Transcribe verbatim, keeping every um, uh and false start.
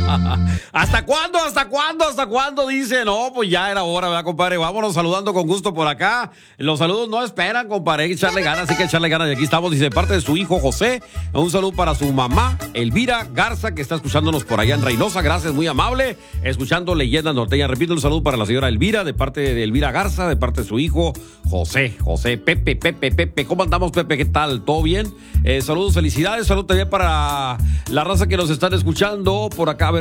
¿Hasta cuándo? ¿Hasta cuándo? ¿Hasta cuándo? Dice, no, pues ya era hora, ¿verdad, compadre? Vámonos saludando con gusto por acá. Los saludos no esperan, compadre, hay que echarle ganas, hay que echarle ganas. Y aquí estamos, dice, de parte de su hijo José, un saludo para su mamá, Elvira Garza, que está escuchándonos por allá en Reynosa. Gracias, muy amable. Escuchando Leyendas Norteñas. Repito, un saludo para la señora Elvira, de parte de Elvira Garza, de parte de su hijo José. José, Pepe, Pepe, Pepe. ¿Cómo andamos, Pepe? ¿Qué tal? ¿Todo bien? Eh, saludos, felicidades. Saludos también para la raza que nos están escuchando por acá. A ver,